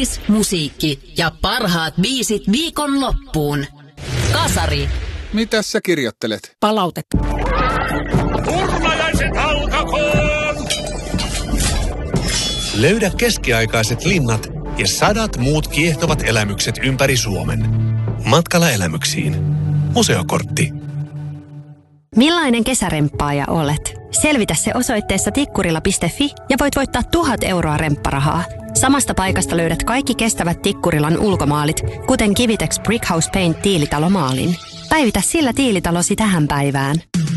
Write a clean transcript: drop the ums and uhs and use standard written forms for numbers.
Artis, musiikki ja parhaat biisit viikonloppuun. Kasari. Mitäs sä kirjoittelet? Palautetta. Urnajaiset alkakoon! Löydä keskiaikaiset linnat ja 100 muut kiehtovat elämykset ympäri Suomen. Matkalla elämyksiin. Museokortti. Millainen kesäremppaaja olet? Selvitä se osoitteessa tikkurila.fi ja voit voittaa 1,000 euroa rempparahaa. Samasta paikasta löydät kaikki kestävät Tikkurilan ulkomaalit, kuten Kivitex Brickhouse Paint tiilitalomaalin. Päivitä sillä tiilitalosi tähän päivään.